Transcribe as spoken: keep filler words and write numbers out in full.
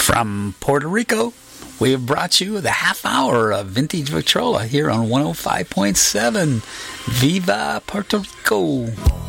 From Puerto Rico, we have brought you the half hour of Vintage Victrola here on one oh five point seven. Viva Puerto Rico!